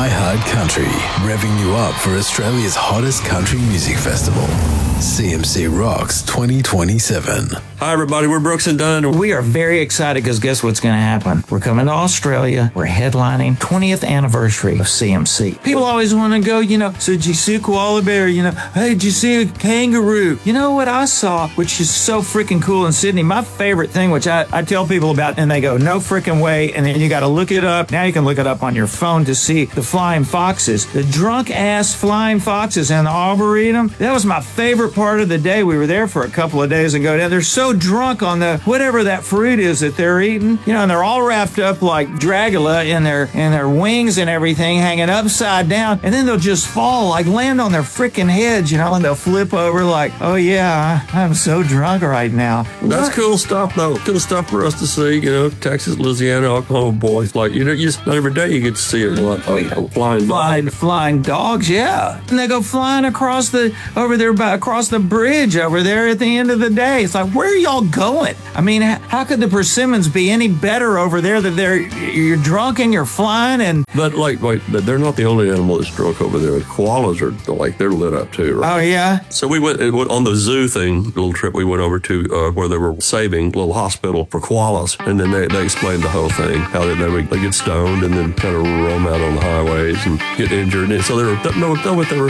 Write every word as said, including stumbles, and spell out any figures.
Hard Country, revving you up for Australia's hottest country music festival, C M C Rocks twenty twenty-seven. Hi, everybody. We're Brooks and Dunn. We are very excited because guess what's going to happen? We're coming to Australia. We're headlining twentieth anniversary of C M C. People always want to go, you know, so did you see a koala bear? You know, hey, did you see a kangaroo? You know what I saw, which is so freaking cool in Sydney? My favorite thing, which I, I tell people about, and they go, no freaking way. And then you got to look it up. Now you can look it up on your phone to see the flying foxes, the drunk ass flying foxes in the Arboretum. That was my favorite part of the day. We were there for a couple of days ago. Now they're so drunk on the whatever that fruit is that they're eating, you know, and they're all wrapped up like Dracula in their in their wings and everything, hanging upside down, and then they'll just fall, like land on their freaking heads, you know, and they'll flip over like, oh yeah, I'm so drunk right now. That's cool stuff, though. Cool stuff for us to see, you know, Texas, Louisiana, Oklahoma boys. Like, you know, you just, not every day you get to see it. Like, oh yeah, flying flying, dogs. flying dogs, yeah. And they go flying across the over there, across the bridge over there at the end of the day. It's like, where are y'all going? I mean, how could the persimmons be any better over there that they're you're drunk and you're flying? And but like, wait, they're not the only animal that's drunk over there. Koalas are like they're lit up too, right? Oh yeah. So we went on the zoo thing, little trip we went over to uh, where they were saving a little hospital for koalas, and then they, they explained the whole thing, how they, they, would, they get stoned and then kind of roam out on the highways and get injured. And so they were no, no, what they were